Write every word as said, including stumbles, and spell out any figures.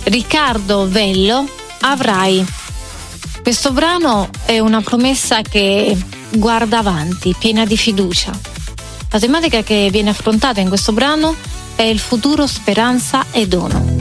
Riccardo Vello, Avrai. Questo brano è una promessa che guarda avanti, piena di fiducia. La tematica che viene affrontata in questo brano è il futuro, speranza e dono.